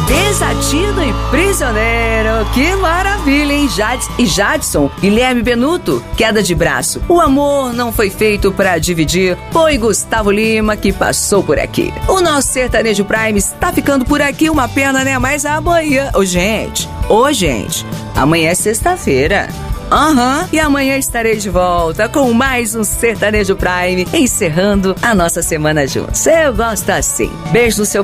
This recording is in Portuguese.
Desatino e Prisioneiro, que maravilha, hein? Jades e Jadson, Guilherme Benuto, Queda de Braço. O amor não foi feito pra dividir, foi Gustavo Lima que passou por aqui. O nosso Sertanejo Prime está ficando por aqui, uma pena, né? Mas amanhã... Ô, gente, amanhã é sexta-feira. E amanhã estarei de volta com mais um Sertanejo Prime, encerrando a nossa semana juntos. Eu gosto assim. Beijo no seu